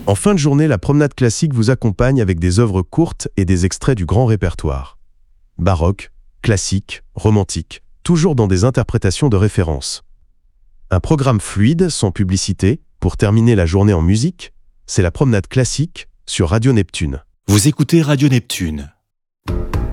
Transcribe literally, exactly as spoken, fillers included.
En fin de journée, la promenade classique vous accompagne avec des œuvres courtes et des extraits du grand répertoire. Baroque, classique, romantique, toujours dans des interprétations de référence. Un programme fluide, sans publicité, pour terminer la journée en musique, c'est la promenade classique sur Radio Neptune. Vous écoutez Radio Neptune.